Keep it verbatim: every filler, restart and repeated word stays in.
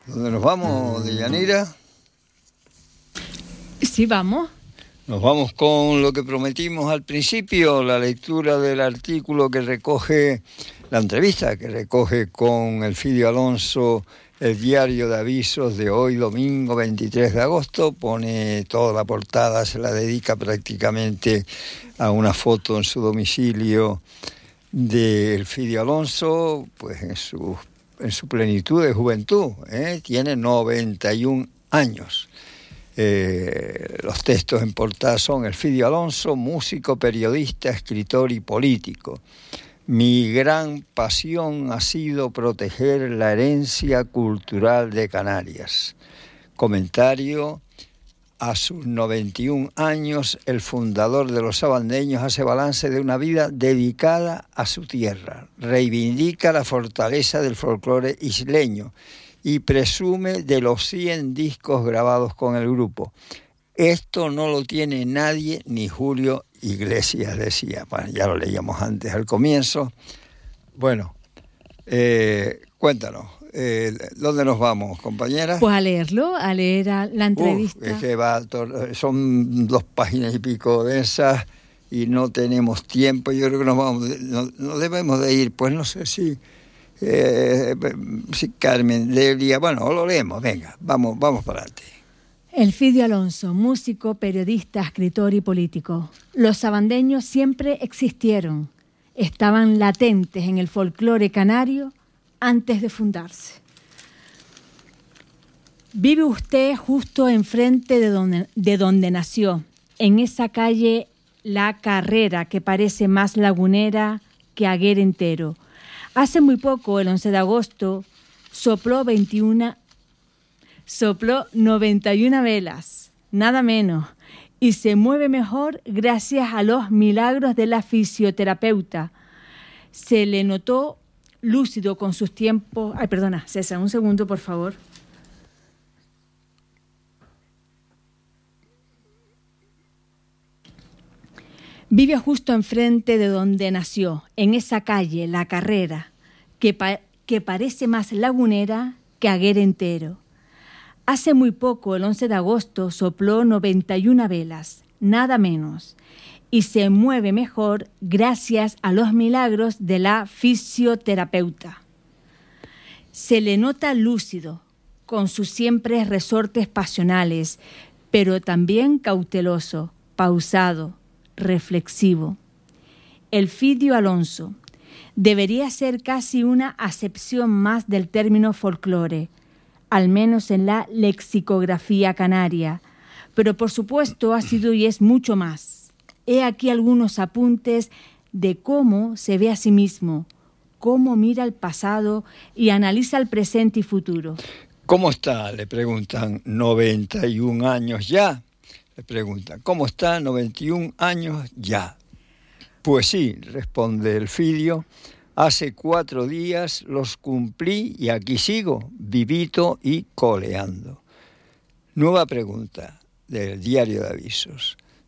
¿Dónde nos vamos, Deyanira? Sí, vamos. Nos vamos con lo que prometimos al principio, la lectura del artículo que recoge, la entrevista que recoge con Elfidio Alonso, el diario de avisos de hoy, domingo veintitrés de agosto. Pone toda la portada, se la dedica prácticamente a una foto en su domicilio de Elfidio Alonso, pues en su, en su plenitud de juventud, ¿eh? Tiene noventa y un años. Eh, los textos en portada son: Elfidio Alonso, músico, periodista, escritor y político. Mi gran pasión ha sido proteger la herencia cultural de Canarias. Comentario: a sus noventa y un años, el fundador de los sabandeños hace balance de una vida dedicada a su tierra. Reivindica la fortaleza del folclore isleño y presume de los cien discos grabados con el grupo. Esto no lo tiene nadie, ni Julio Iglesias, decía. Bueno, ya lo leíamos antes al comienzo. Bueno, eh, cuéntanos, eh, ¿dónde nos vamos, compañera? Pues a leerlo, a leer a la entrevista. Uf, es que va, son dos páginas y pico de esas y no tenemos tiempo. Yo creo que nos vamos, no, no debemos de ir, pues no sé si... Eh, sí, Carmen, Delia, bueno, lo leemos, venga, vamos, vamos para adelante. Elfidio Alonso, músico, periodista, escritor y político. Los sabandeños siempre existieron, estaban latentes en el folclore canario antes de fundarse. Vive usted justo enfrente de donde, de donde nació, en esa calle La Carrera que parece más lagunera que Aguer entero. Hace muy poco, el once de agosto, sopló veintiuna, sopló noventa y una velas, nada menos, y se mueve mejor gracias a los milagros de la fisioterapeuta. Se le notó lúcido con sus tiempos... Ay, perdona, César, un segundo, por favor. Vive justo enfrente de donde nació, en esa calle, La Carrera, que, pa- que parece más lagunera que Aguer entero. Hace muy poco, el once de agosto, sopló noventa y una velas, nada menos, y se mueve mejor gracias a los milagros de la fisioterapeuta. Se le nota lúcido, con sus siempre resortes pasionales, pero también cauteloso, pausado, reflexivo. Elfidio Alonso debería ser casi una acepción más del término folclore, al menos en la lexicografía canaria, pero por supuesto ha sido y es mucho más. He aquí algunos apuntes de cómo se ve a sí mismo, cómo mira el pasado y analiza el presente y futuro. ¿Cómo está?, le preguntan. noventa y un años ya. Le preguntan, ¿cómo está? noventa y un años ya. Pues sí, responde Elfidio, hace cuatro días los cumplí y aquí sigo, vivito y coleando. Nueva pregunta del diario de avisos.